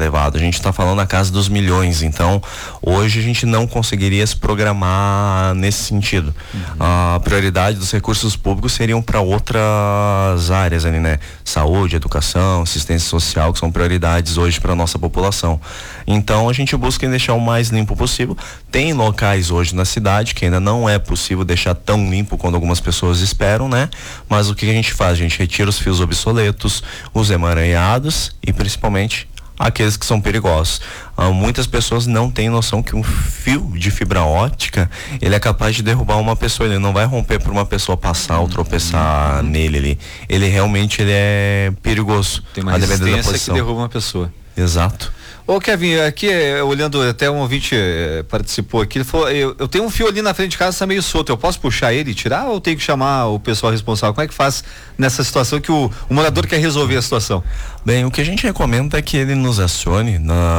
elevado. A gente está falando na casa dos milhões. Então, hoje a gente não conseguiria se programar nesse sentido. A prioridade dos recursos públicos seriam para outras áreas ali, né? Saúde, educação, assistência social, que são prioridades hoje para a nossa população. Então, a gente busca deixar o mais limpo possível. Tem locais hoje na cidade que ainda não é possível deixar tão limpo quanto algumas pessoas esperam, né? Mas o que a gente faz? A gente retira os fios obsoletos, os emaranhados e principalmente aqueles que são perigosos. Muitas pessoas não têm noção que um fio de fibra ótica, ele é capaz de derrubar uma pessoa, ele não vai romper por uma pessoa passar ou tropeçar nele. Ele realmente é perigoso. Tem uma resistência que derruba uma pessoa. Exato. Ô Kevin, aqui olhando, até um ouvinte participou aqui, ele falou, eu tenho um fio ali na frente de casa, tá meio solto, eu posso puxar ele e tirar ou tenho que chamar o pessoal responsável? Como é que faz nessa situação que o morador quer resolver a situação? Bem, o que a gente recomenda é que ele nos acione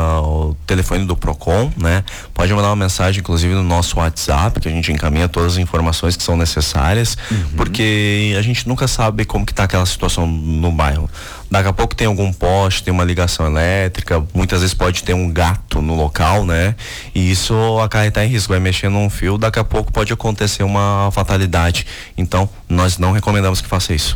no telefone do Procon, né? Pode mandar uma mensagem, inclusive, no nosso WhatsApp, que a gente encaminha todas as informações que são necessárias, porque a gente nunca sabe como que tá aquela situação no bairro. Daqui a pouco tem algum poste, tem uma ligação elétrica, muitas vezes pode ter um gato no local, né? E isso acarretar em risco, vai mexer num fio, daqui a pouco pode acontecer uma fatalidade. Então, nós não recomendamos que faça isso.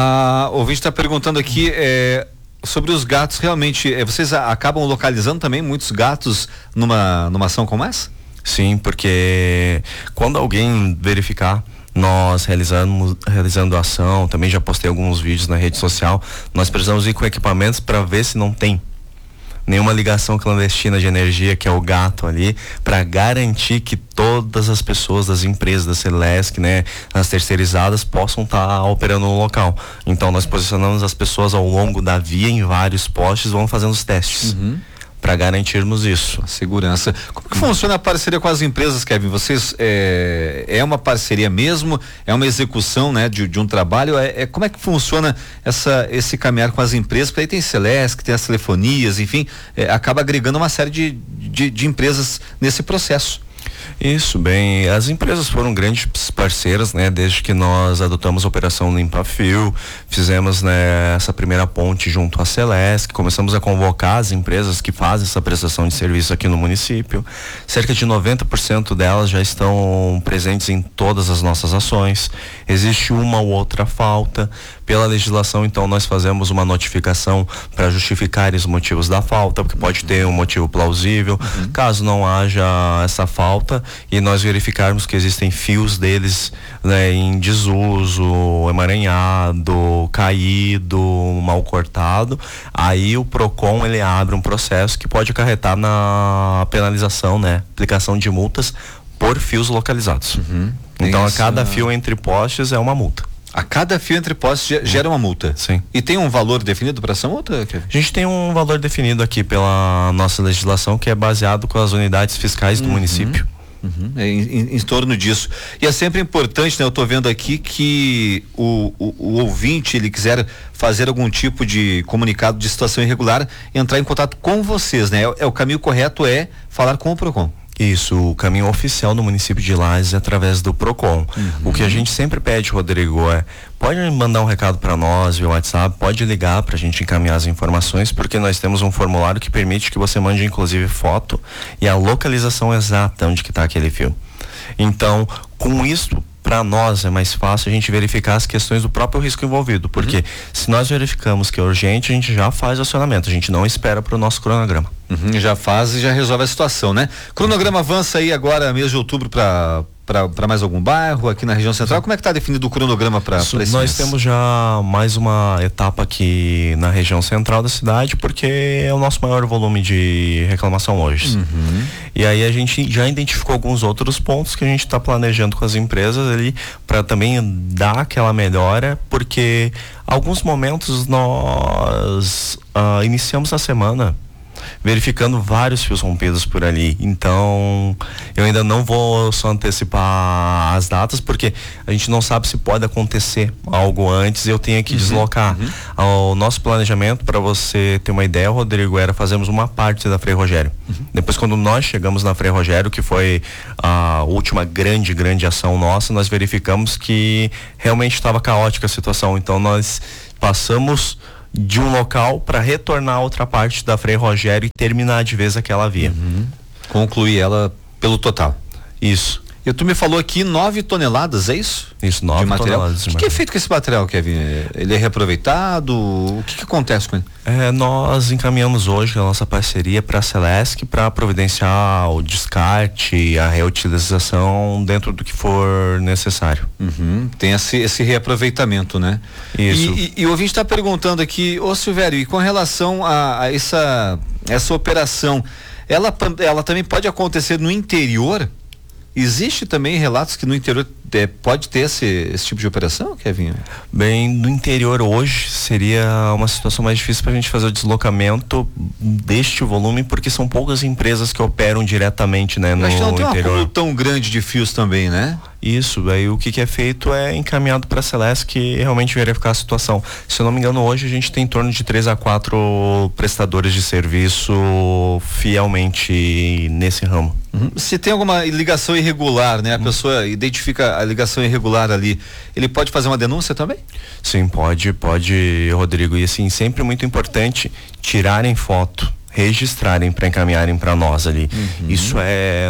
O ouvinte está perguntando aqui sobre os gatos, realmente, vocês acabam localizando também muitos gatos numa ação como essa? Sim, porque quando alguém verificar, nós realizando a ação, também já postei alguns vídeos na rede social, nós precisamos ir com equipamentos para ver se não tem nenhuma ligação clandestina de energia, que é o gato ali, para garantir que todas as pessoas das empresas da Celesc, né, as terceirizadas, possam estar operando no local. Então nós posicionamos as pessoas ao longo da via em vários postes, vamos fazendo os testes. Para garantirmos isso. A segurança. Como que funciona a parceria com as empresas, Kevin? Vocês, é uma parceria mesmo? É uma execução, né, de um trabalho? Como é que funciona esse caminhar com as empresas? Porque aí tem Celesc, tem as telefonias, enfim, acaba agregando uma série de empresas nesse processo. Isso, bem, as empresas foram grandes parceiras, né, desde que nós adotamos a operação Limpa Fio, fizemos, né, essa primeira ponte junto à Celesc, começamos a convocar as empresas que fazem essa prestação de serviço aqui no município. Cerca de 90% delas já estão presentes em todas as nossas ações. Existe uma ou outra falta. Pela legislação, então, nós fazemos uma notificação para justificar os motivos da falta, porque pode ter um motivo plausível. Caso não haja essa falta e nós verificarmos que existem fios deles, né, em desuso, emaranhado, caído, mal cortado, aí o Procon ele abre um processo que pode acarretar na penalização, né, aplicação de multas por fios localizados. Então, a cada fio entre postes é uma multa. A cada fio entre postes gera uma multa? Sim. E tem um valor definido para essa multa, Kevin? A gente tem um valor definido aqui pela nossa legislação, que é baseado com as unidades fiscais do município. Em torno disso. E é sempre importante, né? Eu tô vendo aqui que o ouvinte, ele quiser fazer algum tipo de comunicado de situação irregular, entrar em contato com vocês, né? O caminho correto é falar com o Procon. Isso, o caminho oficial no município de Lages é através do Procon. O que a gente sempre pede, Rodrigo, pode mandar um recado para nós via WhatsApp, pode ligar para a gente encaminhar as informações, porque nós temos um formulário que permite que você mande inclusive foto e a localização exata onde que está aquele fio. Então, com isso, para nós é mais fácil a gente verificar as questões do próprio risco envolvido, porque se nós verificamos que é urgente, a gente já faz o acionamento, a gente não espera para o nosso cronograma. Já faz e já resolve a situação, né? Cronograma avança aí agora, mês de outubro, para mais algum bairro aqui na região central. Como é que está definido o cronograma para esse mês? Nós temos já mais uma etapa aqui na região central da cidade, porque é o nosso maior volume de reclamação hoje. E aí a gente já identificou alguns outros pontos que a gente está planejando com as empresas ali para também dar aquela melhora, porque alguns momentos nós iniciamos a semana verificando vários fios rompidos por ali. Então, eu ainda não vou só antecipar as datas, porque a gente não sabe se pode acontecer algo antes e eu tenho que deslocar. O nosso planejamento, para você ter uma ideia, Rodrigo, era fazermos uma parte da Frei Rogério. Depois, quando nós chegamos na Frei Rogério, que foi a última grande ação nossa, nós verificamos que realmente estava caótica a situação. Então, nós passamos de um local para retornar a outra parte da Frei Rogério e terminar de vez aquela via. Concluir ela pelo total. Isso. E tu me falou aqui 9 toneladas, é isso? Isso, 9 toneladas. O que é feito com esse material, Kevin? Ele é reaproveitado? O que acontece com ele? Nós encaminhamos hoje a nossa parceria para a Celesc para providenciar o descarte, a reutilização dentro do que for necessário. Tem esse reaproveitamento, né? Isso. E o ouvinte está perguntando aqui, ô Silvério, e com relação a essa operação, ela também pode acontecer no interior? Existe também relatos que no interior pode ter esse tipo de operação, Kevin? Bem, no interior hoje seria uma situação mais difícil para a gente fazer o deslocamento deste volume, porque são poucas empresas que operam diretamente, né, no interior. Acho que não tem um acúmulo tão grande de fios também, né? Isso, aí o que é feito é encaminhado para a Celesc realmente verificar a situação. Se eu não me engano, hoje a gente tem em torno de 3 a 4 prestadores de serviço fielmente nesse ramo. Se tem alguma ligação irregular, né? A pessoa identifica a ligação irregular ali, ele pode fazer uma denúncia também? Sim, pode, Rodrigo, e assim, sempre muito importante tirarem foto, registrarem para encaminharem para nós ali. Isso é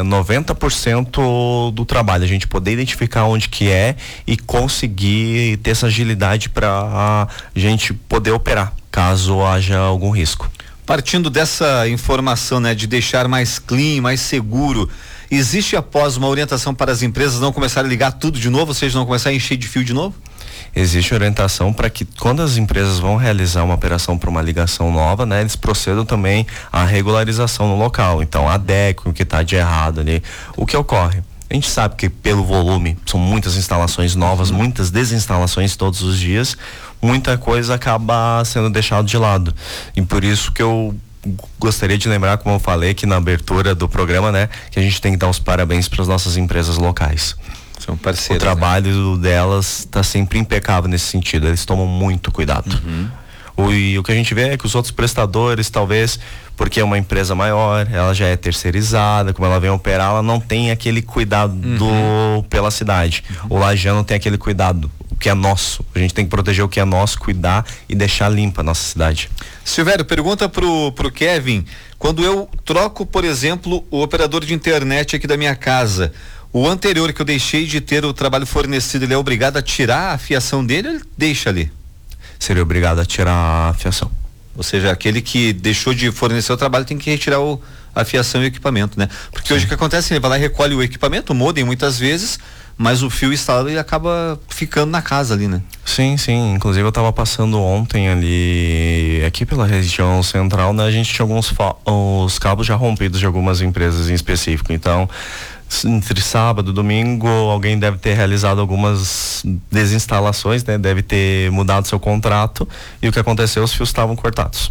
90% do trabalho, a gente poder identificar onde que é e conseguir ter essa agilidade para a gente poder operar, caso haja algum risco. Partindo dessa informação, né, de deixar mais clean, mais seguro, existe após uma orientação para as empresas não começarem a ligar tudo de novo, ou seja, não começar a encher de fio de novo? Existe orientação para que quando as empresas vão realizar uma operação para uma ligação nova, né, eles procedam também à regularização no local. Então, adequem o que está de errado ali. O que ocorre? A gente sabe que pelo volume, são muitas instalações novas, muitas desinstalações todos os dias, muita coisa acaba sendo deixada de lado. E por isso que eu gostaria de lembrar, como eu falei aqui na abertura do programa, né, que a gente tem que dar os parabéns para as nossas empresas locais. São parceiras. O trabalho delas está sempre impecável nesse sentido, eles tomam muito cuidado. E o que a gente vê é que os outros prestadores, talvez, porque é uma empresa maior, ela já é terceirizada, como ela vem operar, ela não tem aquele cuidado pela cidade. O lajeano tem aquele cuidado, o que é nosso. A gente tem que proteger o que é nosso, cuidar e deixar limpa a nossa cidade. Silvério, pergunta pro Kevin, quando eu troco, por exemplo, o operador de internet aqui da minha casa, o anterior que eu deixei de ter o trabalho fornecido, ele é obrigado a tirar a fiação dele ou ele deixa ali? Seria obrigado a tirar a fiação. Ou seja, aquele que deixou de fornecer o trabalho tem que retirar a fiação e o equipamento, né? Porque hoje o que acontece, ele vai lá e recolhe o equipamento, o modem muitas vezes, mas o fio instalado ele acaba ficando na casa ali, né? Sim, inclusive eu estava passando ontem ali, aqui pela região central, né? A gente tinha os cabos já rompidos de algumas empresas em específico, então entre sábado e domingo alguém deve ter realizado algumas desinstalações, né? Deve ter mudado seu contrato e o que aconteceu, os fios estavam cortados.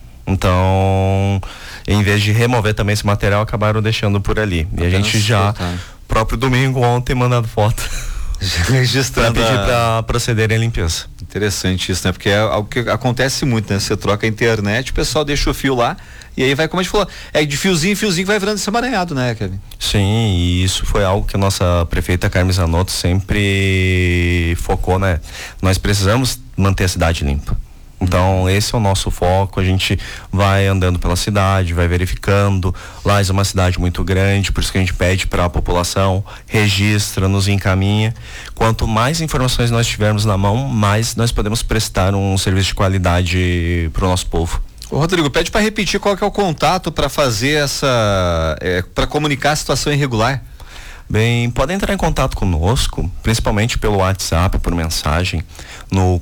Então, em vez de remover também esse material, acabaram deixando por ali. E a gente já, próprio domingo ontem, mandando foto registrando para pedir para proceder em limpeza. Interessante isso, né? Porque é algo que acontece muito, né? Você troca a internet, o pessoal deixa o fio lá e aí vai, como a gente falou, de fiozinho em fiozinho vai virando esse emaranhado, né, Kevin? Sim, e isso foi algo que a nossa prefeita Carmen Zanotto sempre focou, né? Nós precisamos manter a cidade limpa. Então, esse é o nosso foco, a gente vai andando pela cidade, vai verificando. Lages é uma cidade muito grande, por isso que a gente pede para a população, registra, nos encaminha. Quanto mais informações nós tivermos na mão, mais nós podemos prestar um serviço de qualidade para o nosso povo. Ô Rodrigo, pede para repetir qual que é o contato para fazer para comunicar a situação irregular. Bem, podem entrar em contato conosco, principalmente pelo WhatsApp, por mensagem, no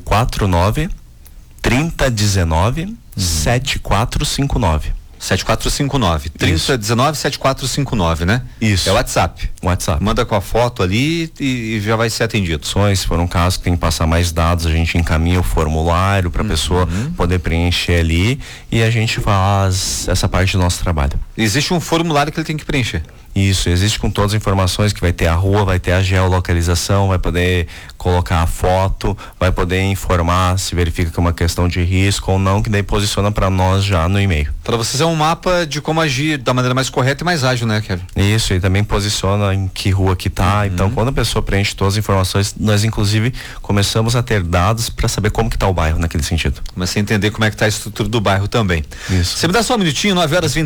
3019 7459 3019 7459, né? Isso. É o WhatsApp. Manda com a foto ali e já vai ser atendido. Se for um caso que tem que passar mais dados, a gente encaminha o formulário para a pessoa poder preencher ali e a gente faz essa parte do nosso trabalho. Existe um formulário que ele tem que preencher? Isso, existe com todas as informações, que vai ter a rua, vai ter a geolocalização, vai poder colocar a foto, vai poder informar se verifica que é uma questão de risco ou não, que daí posiciona para nós já no e-mail. Para vocês é um mapa de como agir da maneira mais correta e mais ágil, né, Kevin? Isso, e também posiciona em que rua que tá. Então, quando a pessoa preenche todas as informações, nós inclusive começamos a ter dados para saber como que tá o bairro naquele sentido. Começa a entender como é que tá a estrutura do bairro também. Isso. Você me dá só um minutinho, 9h20.